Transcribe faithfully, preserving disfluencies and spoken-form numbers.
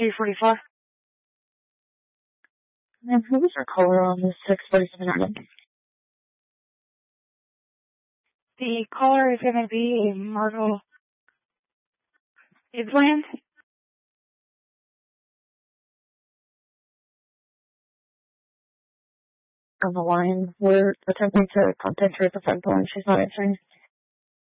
three forty-four. And who was your caller on the six forty-seven item? The caller is going to be Myrtle Island. On the line, we're attempting to contact her at the phone call and she's not answering.